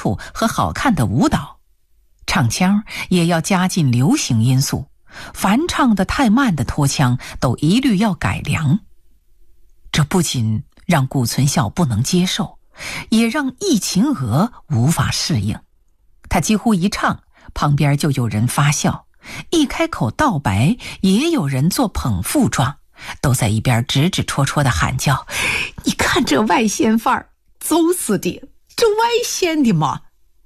突和好看的舞蹈，唱腔也要加进流行因素，凡唱得太慢的拖腔都一律要改良。这不仅让谷存孝不能接受，也让易秦娥无法适应。他几乎一唱，旁边就有人发笑，一开口道白，也有人做捧腹状，都在一边指指戳戳地喊叫：你看这外线范儿，走死的，这外线的嘛！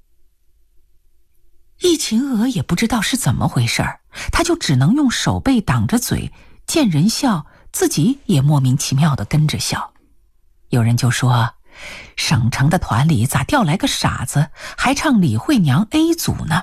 易秦娥也不知道是怎么回事儿，他就只能用手背挡着嘴，见人笑，自己也莫名其妙地跟着笑。有人就说，省城的团里咋调来个傻子，还唱李慧娘 A 组呢？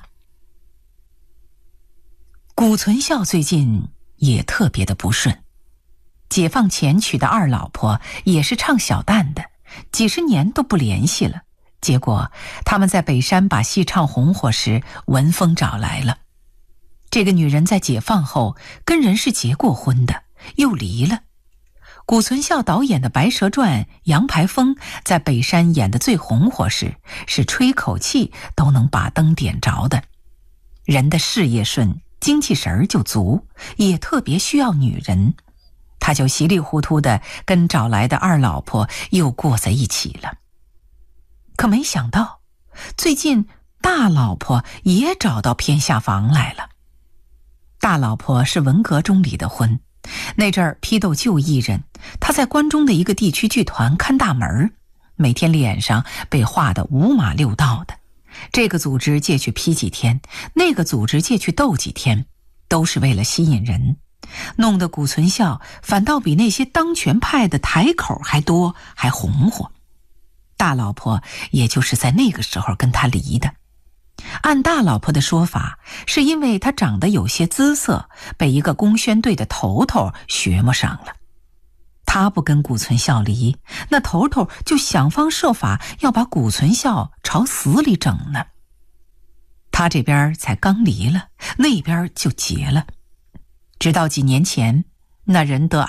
谷存孝最近也特别的不顺，解放前娶的二老婆也是唱小旦的，几十年都不联系了。结果他们在北山把戏唱红火时，文峰找来了。这个女人在解放后跟人是结过婚的，又离了。谷存孝导演的《白蛇传》，杨排风在北山演的最红火时，是吹口气都能把灯点着的。人的事业顺，精气神儿就足，也特别需要女人。他就稀里糊涂的跟找来的二老婆又过在一起了。可没想到，最近大老婆也找到偏下房来了。大老婆是文革中离的婚，那阵儿批斗旧艺人，他在关中的一个地区剧团看大门，每天脸上被画得五马六道的，这个组织借去批几天，那个组织借去斗几天，都是为了吸引人，弄得谷存孝反倒比那些当权派的台口还多，还红火。大老婆也就是在那个时候跟他离的。按大老婆的说法，是因为他长得有些姿色，被一个工宣队的头头学摸上了。他不跟谷存孝离，那头头就想方设法要把谷存孝朝死里整呢。他这边才刚离了，那边就结了。直到几年前，那人得